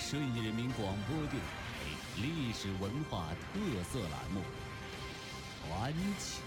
顺义人民广播电台历史文化特色栏目《传奇》。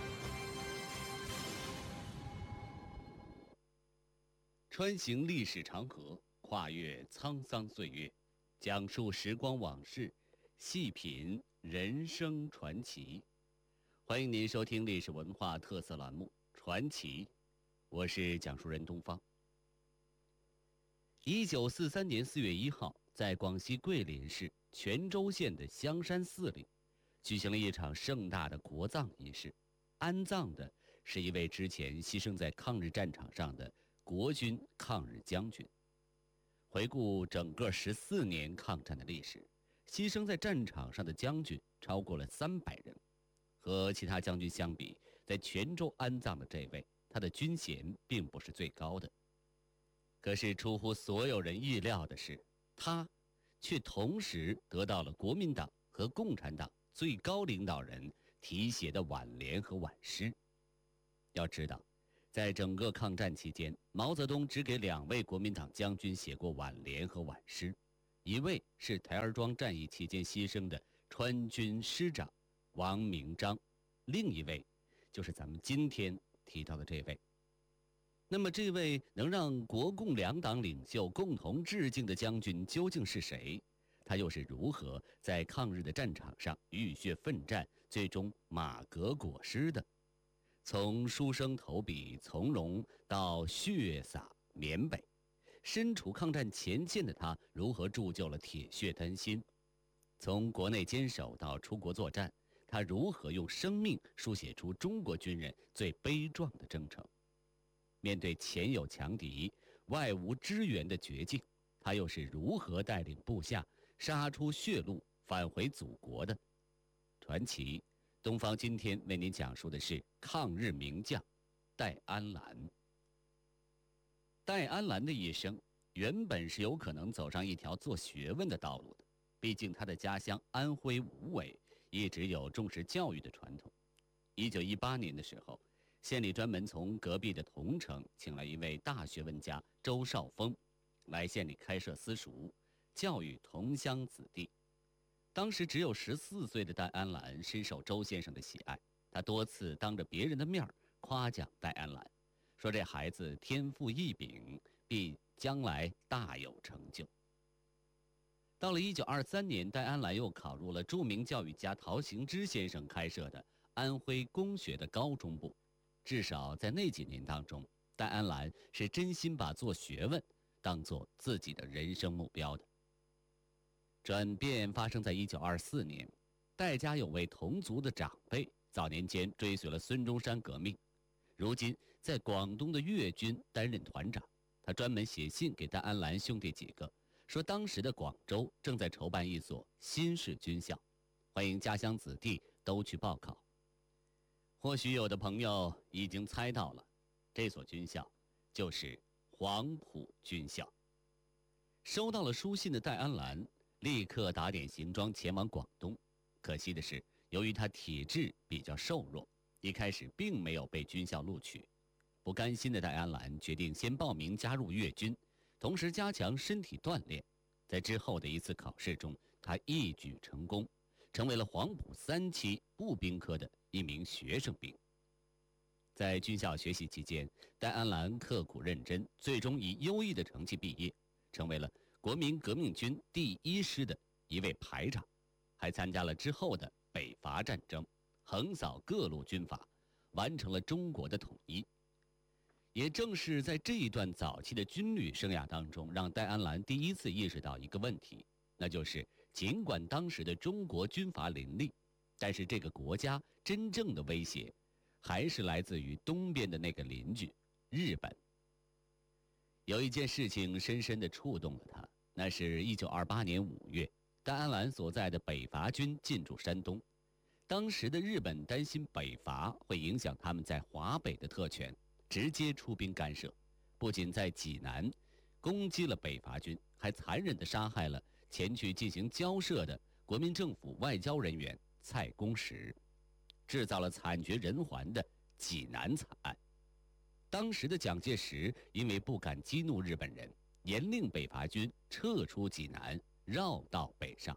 穿行历史长河，跨越沧桑岁月，讲述时光往事，细品人生传奇。欢迎您收听历史文化特色栏目《传奇》，我是讲述人东方。1943年4月1号，在广西桂林市全州县的香山寺里，举行了一场盛大的国葬仪式。安葬的是一位之前牺牲在抗日战场上的国军抗日将军。回顾整个14年抗战的历史，牺牲在战场上的将军超过了300人。和其他将军相比，在泉州安葬的这位，他的军衔并不是最高的。可是出乎所有人意料的是，他却同时得到了国民党和共产党最高领导人题写的挽联和挽诗。要知道，在整个抗战期间，毛泽东只给2位国民党将军写过挽联和挽诗，一位是台儿庄战役期间牺牲的川军师长王明章，另一位就是咱们今天提到的这位。那么这位能让国共两党领袖共同致敬的将军究竟是谁？他又是如何在抗日的战场上浴血奋战，最终马革裹尸的？从书生投笔从容到血洒缅北，身处抗战前线的他如何铸就了铁血丹心？从国内坚守到出国作战，他如何用生命书写出中国军人最悲壮的征程？面对前有强敌，外无支援的绝境，他又是如何带领部下杀出血路，返回祖国的？传奇，东方今天为您讲述的是抗日名将戴安澜。戴安澜的一生原本是有可能走上一条做学问的道路的，毕竟他的家乡安徽无为一直有重视教育的传统。1918年的时候，县里专门从隔壁的桐城请来一位大学问家周少峰，来县里开设私塾，教育同乡子弟。当时只有14岁的戴安澜深受周先生的喜爱，他多次当着别人的面夸奖戴安澜，说这孩子天赋异禀，必将来大有成就。到了1923年，戴安澜又考入了著名教育家陶行知先生开设的安徽工学的高中部。至少在那几年当中，戴安澜是真心把做学问当作自己的人生目标的。转变发生在1924年，戴家有位同族的长辈，早年间追随了孙中山革命，如今在广东的粤军担任团长。他专门写信给戴安澜兄弟几个，说当时的广州正在筹办一所新式军校，欢迎家乡子弟都去报考。或许有的朋友已经猜到了，这所军校就是黄埔军校。收到了书信的戴安澜立刻打点行装前往广东。可惜的是，由于他体质比较瘦弱，一开始并没有被军校录取。不甘心的戴安澜决定先报名加入粤军，同时加强身体锻炼。在之后的一次考试中，他一举成功，成为了黄埔3期步兵科的一名学生兵。在军校学习期间，戴安澜刻苦认真，最终以优异的成绩毕业，成为了国民革命军第1师的一位排长，还参加了之后的北伐战争，横扫各路军阀，完成了中国的统一。也正是在这一段早期的军旅生涯当中，让戴安澜第一次意识到一个问题，那就是尽管当时的中国军阀林立，但是这个国家真正的威胁还是来自于东边的那个邻居日本。有一件事情深深地触动了他，那是1928年5月，戴安澜所在的北伐军进驻山东。当时的日本担心北伐会影响他们在华北的特权，直接出兵干涉，不仅在济南攻击了北伐军，还残忍地杀害了前去进行交涉的国民政府外交人员蔡公实，制造了惨绝人寰的济南惨案。当时的蒋介石因为不敢激怒日本人，严令北伐军撤出济南， 绕道北上。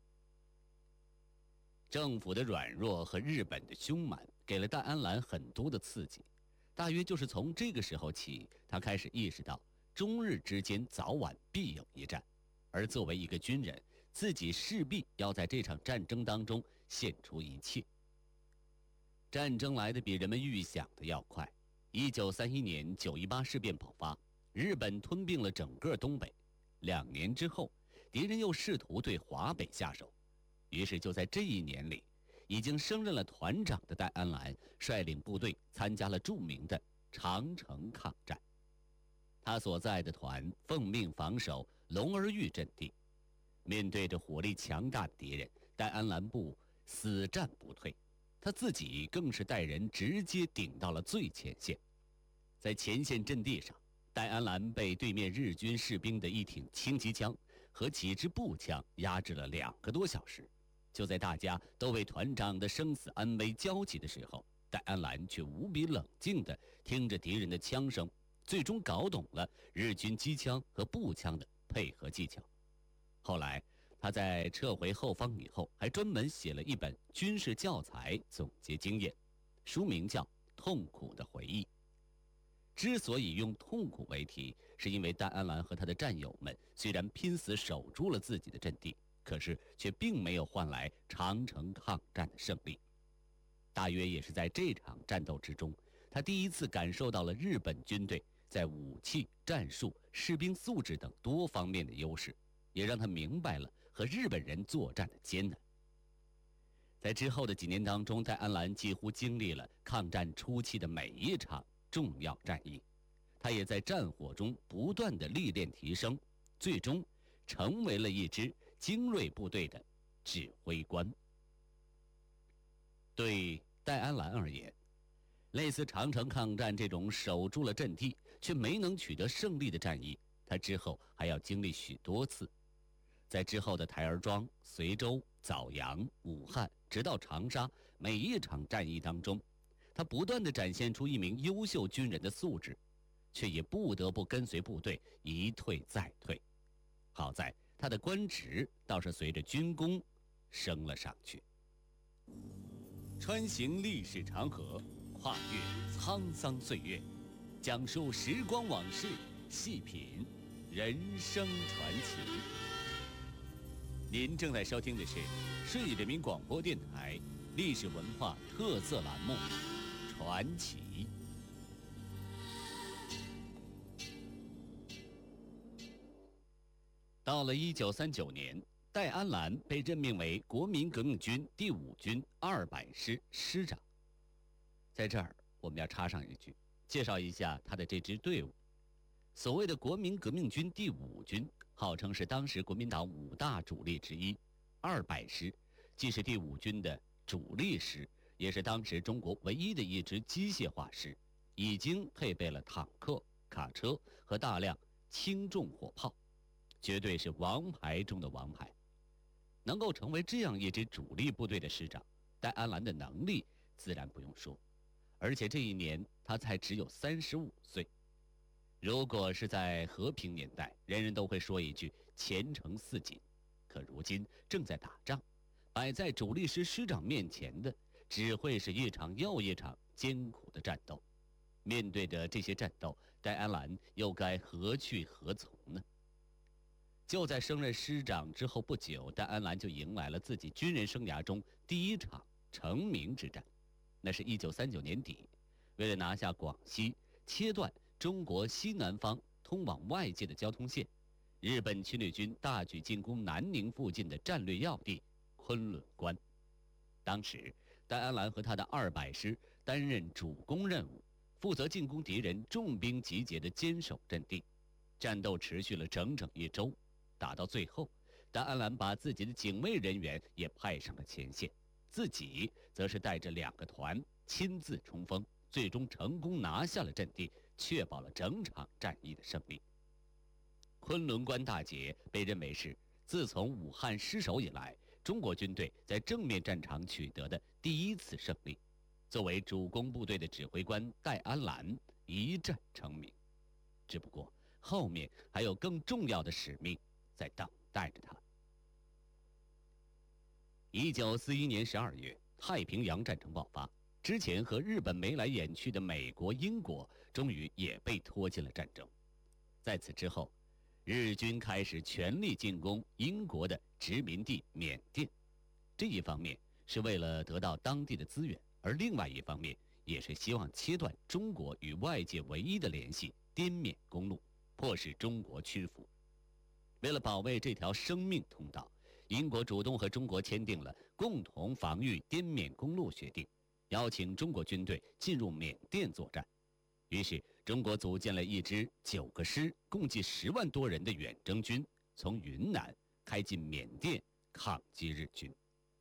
政府的软弱和日本的凶蛮给了戴安澜很多的刺激，大约就是从这个时候起，他开始意识到中日之间早晚必有一战，而作为一个军人，自己势必要在这场战争当中献出一切。战争来得比人们预想的要快。1931年9·18事变爆发，日本吞并了整个东北。2年之后，敌人又试图对华北下手。于是就在这一年里，已经升任了团长的戴安澜率领部队参加了著名的长城抗战。他所在的团奉命防守龙儿峪阵地，面对着火力强大的敌人，戴安澜部死战不退。他自己更是带人直接顶到了最前线。在前线阵地上，戴安澜被对面日军士兵的一挺轻机枪和几支步枪压制了2个多小时。就在大家都为团长的生死安危焦急的时候，戴安澜却无比冷静地听着敌人的枪声，最终搞懂了日军机枪和步枪的配合技巧。后来他在撤回后方以后，还专门写了一本军事教材总结经验，书名叫《痛苦的回忆》。之所以用痛苦为题，是因为戴安澜和他的战友们虽然拼死守住了自己的阵地，可是却并没有换来长城抗战的胜利。大约也是在这场战斗之中，他第一次感受到了日本军队在武器、战术、士兵素质等多方面的优势，也让他明白了和日本人作战的艰难。在之后的几年当中，戴安澜几乎经历了抗战初期的每一场重要战役，他也在战火中不断的历练提升，最终成为了一支精锐部队的指挥官。对戴安澜而言，类似长城抗战这种守住了阵地却没能取得胜利的战役，他之后还要经历许多次。在之后的台儿庄、随州、枣阳、武汉，直到长沙，每一场战役当中，他不断地展现出一名优秀军人的素质，却也不得不跟随部队一退再退。好在他的官职倒是随着军功升了上去。穿行历史长河，跨越沧桑岁月，讲述时光往事，细品人生传奇。您正在收听的是市人民广播电台历史文化特色栏目《传奇》。到了1939年，戴安澜被任命为国民革命军第5军200师师长。在这儿，我们要插上一句，介绍一下他的这支队伍。所谓的国民革命军第5军，号称是当时国民党5大主力之一。200师既是第5军的主力师，也是当时中国唯一的一支机械化师，已经配备了坦克、卡车和大量轻重火炮，绝对是王牌中的王牌。能够成为这样一支主力部队的师长，戴安澜的能力自然不用说，而且这一年他才只有35岁。如果是在和平年代，人人都会说一句前程似锦，可如今正在打仗，摆在主力师师长面前的只会是一场又一场艰苦的战斗。面对着这些战斗，戴安澜又该何去何从呢？就在升任师长之后不久，戴安澜就迎来了自己军人生涯中第一场成名之战。那是1939年底，为了拿下广西，切断中国西南方通往外界的交通线，日本侵略军大举进攻南宁附近的战略要地昆仑关。当时戴安澜和他的200师担任主攻任务，负责进攻敌人重兵集结的坚守阵地。战斗持续了整整1周，打到最后，戴安澜把自己的警卫人员也派上了前线，自己则是带着2个团亲自冲锋，最终成功拿下了阵地，确保了整场战役的胜利。昆仑关大捷被认为是自从武汉失守以来，中国军队在正面战场取得的第一次胜利。作为主攻部队的指挥官戴安澜一战成名，只不过后面还有更重要的使命在等待着他。 1941年12月，太平洋战争爆发，之前和日本眉来眼去的美国、英国，终于也被拖进了战争。在此之后，日军开始全力进攻英国的殖民地缅甸。这一方面是为了得到当地的资源，而另外一方面也是希望切断中国与外界唯一的联系——滇缅公路，迫使中国屈服。为了保卫这条生命通道，英国主动和中国签订了共同防御滇缅公路协定，邀请中国军队进入缅甸作战。于是，中国组建了一支9个师、共计10万多人的远征军，从云南开进缅甸抗击日军。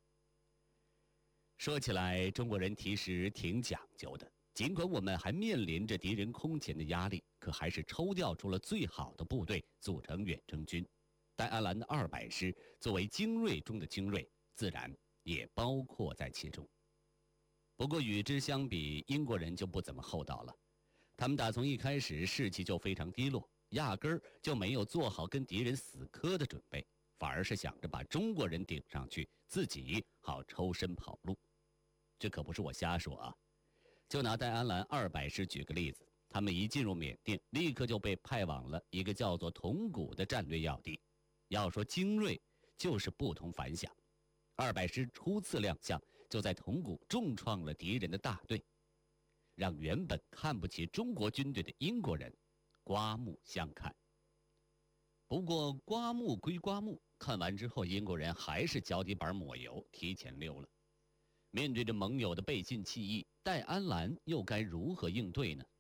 说起来，中国人其实挺讲究的。尽管我们还面临着敌人空前的压力，可还是抽调出了最好的部队组成远征军。戴安澜的200师作为精锐中的精锐，自然也包括在其中。不过与之相比，英国人就不怎么厚道了。他们打从一开始士气就非常低落，压根儿就没有做好跟敌人死磕的准备，反而是想着把中国人顶上去，自己好抽身跑路。这可不是我瞎说啊！就拿戴安澜200师举个例子，他们一进入缅甸，立刻就被派往了一个叫做铜鼓的战略要地。要说精锐，就是不同凡响。200师初次亮相，就在铜鼓重创了敌人的大队，让原本看不起中国军队的英国人刮目相看。不过刮目归刮目，看完之后，英国人还是脚底板抹油，提前溜了。面对着盟友的背信弃义，戴安澜又该如何应对呢？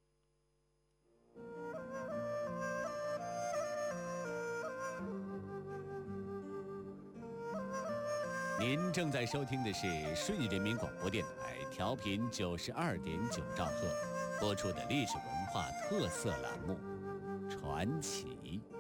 您正在收听的是顺义人民广播电台，调频92.9兆赫，播出的历史文化特色栏目《传奇》。